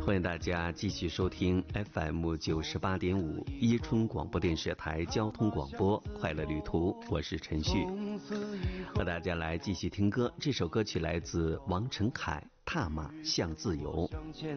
欢迎大家继续收听 FM 98.5伊春广播电视台交通广播快乐旅途，我是陈旭，和大家来继续听歌。这首歌曲来自王晨凯，踏马向自由。 向前